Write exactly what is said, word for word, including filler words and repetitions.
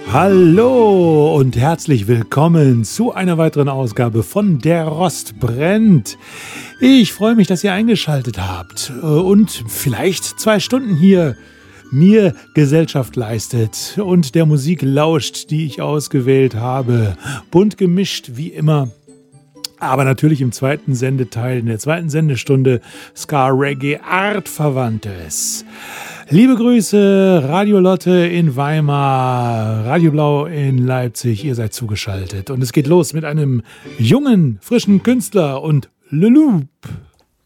Hallo und herzlich willkommen zu einer weiteren Ausgabe von Der Rost brennt. Ich freue mich, dass ihr eingeschaltet habt und vielleicht zwei Stunden hier mir Gesellschaft leistet und der Musik lauscht, die ich ausgewählt habe. Bunt gemischt wie immer. Aber natürlich im zweiten Sendeteil, in der zweiten Sendestunde Ska Reggae Artverwandtes. Liebe Grüße, Radio Lotte in Weimar, Radio Blau in Leipzig, ihr seid zugeschaltet. Und es geht los mit einem jungen, frischen Künstler und Le Loop.